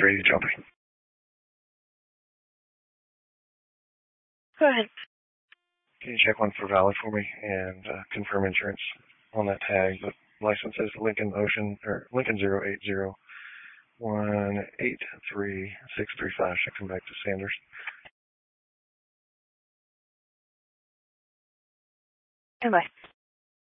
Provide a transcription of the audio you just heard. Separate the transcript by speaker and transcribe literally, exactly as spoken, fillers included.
Speaker 1: ready to jump.
Speaker 2: Go ahead.
Speaker 1: Can you check one for valid for me and uh, confirm insurance on that tag? The license is Lincoln Ocean or Lincoln zero eight zero one eight three six three five. Should come back to Sanders.
Speaker 2: Goodbye.